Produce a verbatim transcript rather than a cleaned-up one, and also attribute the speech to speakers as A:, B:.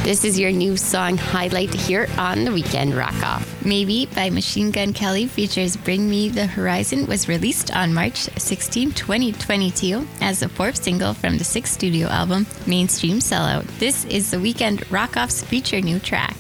A: This is your new song highlight here on the Weekend Rock Off.
B: Maybe by Machine Gun Kelly features Bring Me the Horizon was released on March sixteenth, twenty twenty-two as the fourth single from the sixth studio album, Mainstream Sellout. This is the Weekend Rock Off's feature new track.